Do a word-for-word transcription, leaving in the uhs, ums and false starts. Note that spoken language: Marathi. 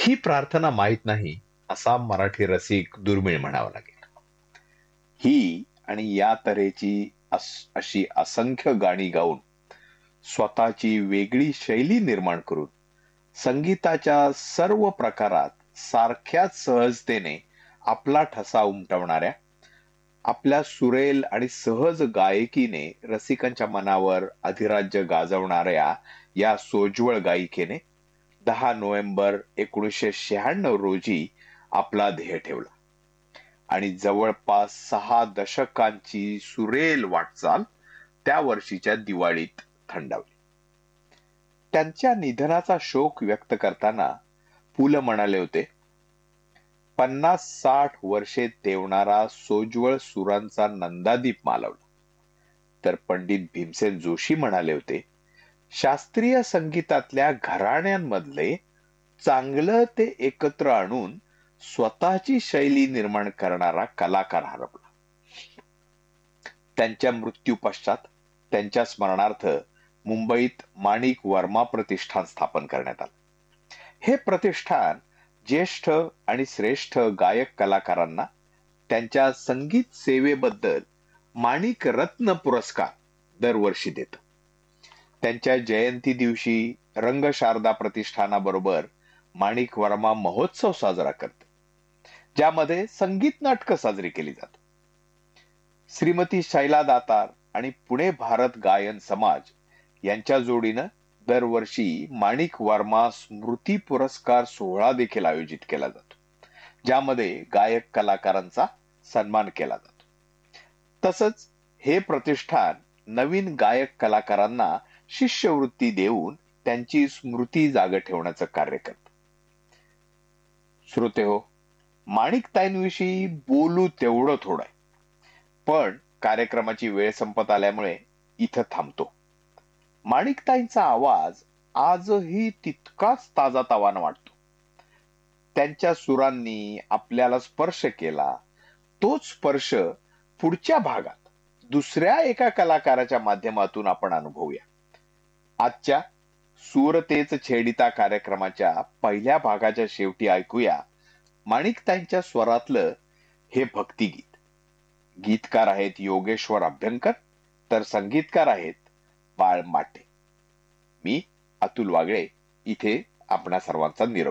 ही प्रार्थना माहीत नाही असा मराठी रसिक दुर्मिळ म्हणावा लागेल. ही आणि या तऱ्हेची अशी असंख्य गाणी गाऊन स्वतःची वेगळी शैली निर्माण करून संगीताच्या सर्व प्रकारात सारख्याच सहजतेने आपला ठसा उमटवणाऱ्या, आपल्या सुरेल आणि सहज गायकीने रसिकांच्या मनावर अधिराज्य गाजवणाऱ्या या सोज्वळ गायिकेने दहा नोव्हेंबर एकोणीसशे शहाण्णव रोजी आपला ध्येय ठेवला आणि जवळपास सहा दशकांची सुरेल वाटचाल त्या वर्षीच्या दिवाळीत थंडावली. त्यांच्या निधनाचा शोक व्यक्त करताना पु ल म्हणाले होते, पन्नास साठ वर्षे तेवणारा सोज्वळ सुरांचा नंदादीप मालवला. तर पंडित भीमसेन जोशी म्हणाले होते, शास्त्रीय संगीतातल्या घराण्यांमधले चांगलं ते एकत्र आणून स्वतःची शैली निर्माण करणारा कलाकार हरपला. त्यांच्या मृत्यू पश्चात त्यांच्या स्मरणार्थ मुंबईत माणिक वर्मा प्रतिष्ठान स्थापन करण्यात आलं. हे प्रतिष्ठान ज्येष्ठ आणि श्रेष्ठ गायक कलाकारांना त्यांच्या संगीत सेवेबद्दल माणिक रत्न पुरस्कार दरवर्षी देतं. त्यांच्या जयंती दिवशी रंगशारदा प्रतिष्ठानाबरोबर माणिक वर्मा महोत्सव साजरा करते, ज्यामध्ये संगीत नाटकं साजरी केली जातात. श्रीमती शैला दातार आणि पुणे भारत गायन समाज यांच्या जोडीनं दरवर्षी माणिक वर्मा स्मृती पुरस्कार सोहळा देखील आयोजित केला जातो, ज्यामध्ये गायक कलाकारांचा सन्मान केला जातो. तसंच हे प्रतिष्ठान नवीन गायक कलाकारांना शिष्यवृत्ती देऊन त्यांची स्मृती जाग ठेवण्याचं कार्य करतं. श्रोते हो, माणिकताईंविषयी बोलू तेवढं थोडं आहे, पण कार्यक्रमाची वेळ संपत आल्यामुळे इथं थांबतो. माणिकताईंचा आवाज आजही तितकाच ताजातवाना वाटतो. त्यांच्या सुरांनी आपल्याला स्पर्श केला, तोच स्पर्श पुढच्या भागात दुसऱ्या एका कलाकाराच्या माध्यमातून आपण अनुभवूया. आजच्या सूरतेच छेडिता कार्यक्रमाच्या पहिल्या भागाच्या शेवटी ऐकूया माणिकताईंच्या स्वरातलं हे भक्तिगीत. गीतकार आहेत योगेश्वर अभ्यंकर, तर संगीतकार आहेत बाळ माटे. मी अतुल वागळे इथे आपणा सर्वांचा निरोप